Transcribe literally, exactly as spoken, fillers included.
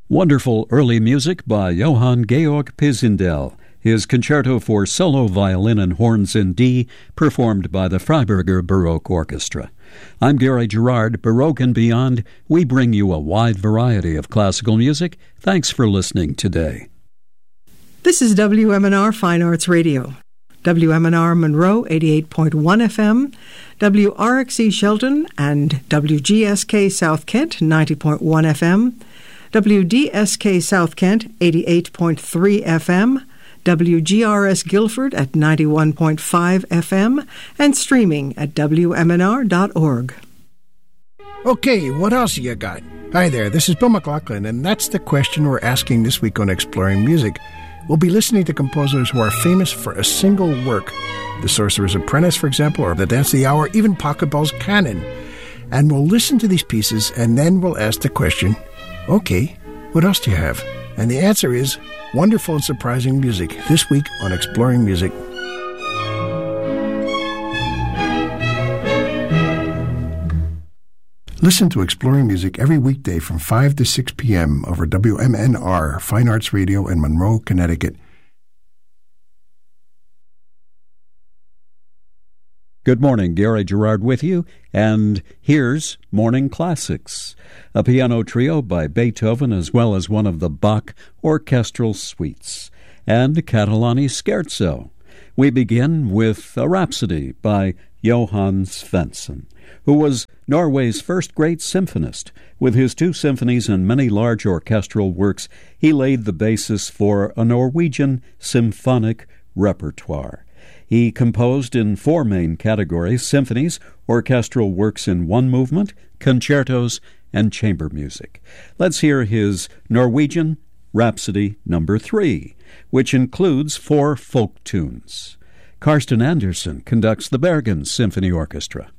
Wonderful early music by Johann Georg Pisendel, his concerto for solo violin and horns in D, performed by the Freiburger Baroque Orchestra. I'm Gary Gerard. Baroque and beyond, we bring you a wide variety of classical music. Thanks for listening today. This is W M N R Fine Arts Radio. W M N R Monroe, eighty-eight point one F M, W R X E Shelton, and W G S K South Kent, ninety point one F M, W D S K South Kent, eighty-eight point three F M, W G R S Guilford at ninety-one point five F M, and streaming at W M N R dot org. Okay, what else you got? Hi there, this is Bill McLaughlin, and that's the question we're asking this week on Exploring Music. We'll be listening to composers who are famous for a single work. The Sorcerer's Apprentice, for example, or The Dance of the Hour, even Pachelbel's Canon. And we'll listen to these pieces, and then we'll ask the question, okay, what else do you have? And the answer is wonderful and surprising music, this week on Exploring Music. Listen to Exploring Music every weekday from five to six p.m. over W M N R, Fine Arts Radio in Monroe, Connecticut. Good morning, Gary Gerard with you, and here's Morning Classics, a piano trio by Beethoven as well as one of the Bach orchestral suites, and Catalani Scherzo. We begin with a Rhapsody by Johann Svensson, who was Norway's first great symphonist. With his two symphonies and many large orchestral works, he laid the basis for a Norwegian symphonic repertoire. He composed in four main categories: symphonies, orchestral works in one movement, concertos, and chamber music. Let's hear his Norwegian Rhapsody number three, which includes four folk tunes. Karsten Andersen conducts the Bergen Symphony Orchestra.